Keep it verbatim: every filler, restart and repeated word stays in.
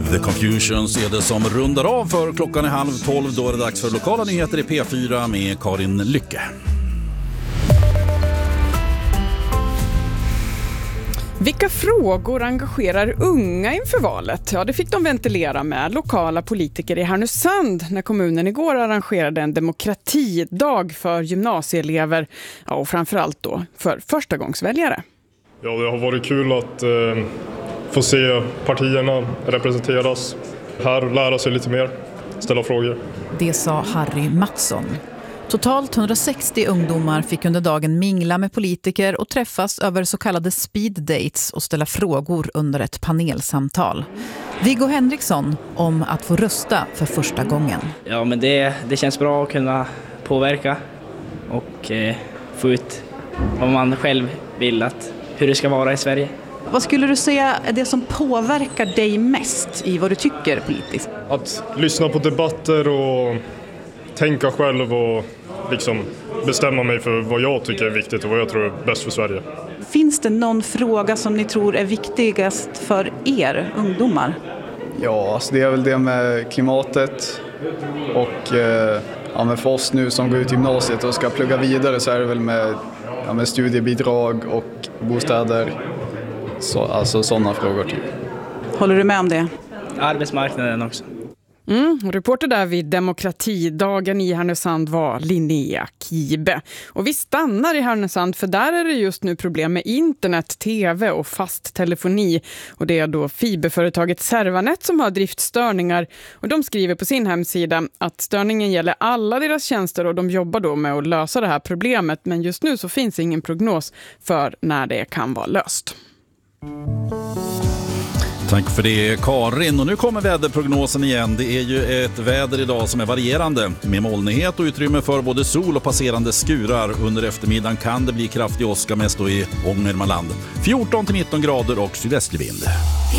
The Confusions är det som rundar av, för klockan är halv tolv. Då är det dags för lokala nyheter i P fyra med Karin Lycke. Vilka frågor engagerar unga inför valet? Ja, det fick de ventilera med lokala politiker i Härnösand när kommunen igår arrangerade en demokratidag för gymnasieelever, ja, och framförallt då för förstagångsväljare. Ja, det har varit kul att eh, få se partierna representeras här, lära sig lite mer, ställa frågor. Det sa Harry Mattsson. Totalt hundrasextio ungdomar fick under dagen mingla med politiker och träffas över så kallade speed dates och ställa frågor under ett panelsamtal. Viggo Henriksson om att få rösta för första gången. Ja, men det, det känns bra att kunna påverka och eh, få ut vad man själv vill, att, hur det ska vara i Sverige. Vad skulle du säga är det som påverkar dig mest i vad du tycker politiskt? Att lyssna på debatter och tänka själv och liksom bestämma mig för vad jag tycker är viktigt och vad jag tror är bäst för Sverige. Finns det någon fråga som ni tror är viktigast för er ungdomar? Ja, alltså det är väl det med klimatet och eh, ja, med för oss nu som går ut gymnasiet och ska plugga vidare så är det väl med, ja, med studiebidrag och bostäder. Så, alltså sådana frågor typ. Håller du med om det? Arbetsmarknaden också. Mm, reporter där vid demokratidagen i Härnösand var Linnea Kibe. Och vi stannar i Härnösand, för där är det just nu problem med internet, tv och fast telefoni. Och det är då fiberföretaget Servanet som har driftstörningar. Och de skriver på sin hemsida att störningen gäller alla deras tjänster och de jobbar då med att lösa det här problemet. Men just nu så finns ingen prognos för när det kan vara löst. Tack för det, Karin. Och nu kommer väderprognosen igen. Det är ju ett väder idag som är varierande med molnighet och utrymme för både sol och passerande skurar. Under eftermiddagen kan det bli kraftig åska, mest då i Ångermanland. fjorton till nitton grader och sydvästlig vind.